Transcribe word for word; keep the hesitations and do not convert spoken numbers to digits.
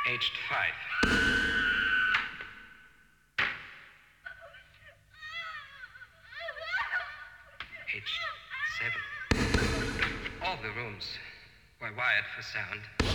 Aged five. Aged seven. All the rooms were wired for sound.